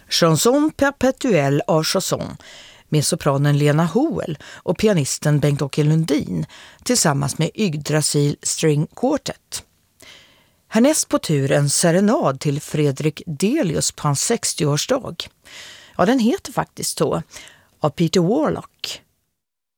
Chanson perpetuelle av Chausson med sopranen Lena Hoel och pianisten Bengt-Åke Lundin tillsammans med Yggdrasil String Quartet. Härnäst på tur en serenad till Fredrik Delius på hans 60-årsdag. Ja, den heter faktiskt så, av Peter Warlock.